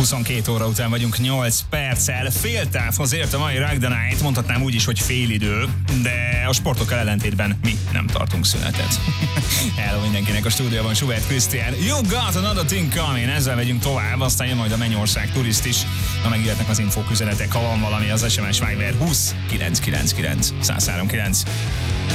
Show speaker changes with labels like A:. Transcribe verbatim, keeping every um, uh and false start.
A: huszonkettő óra után vagyunk nyolc perccel. Féltávhoz ért a mai Rock the Night, mondhatnám úgy is, hogy félidő, de a sportokkal ellentétben mi nem tartunk szünetet. Hello mindenkinek, a stúdióban Schubert Krisztián. You got another thing coming, ezzel megyünk tovább, aztán jön majd a Mennyország turist is. Na, megjöhetnek az infók, üzenetek, ha van valami, az es em es Viber húsz kilenc kilenc kilenc száz három kilenc.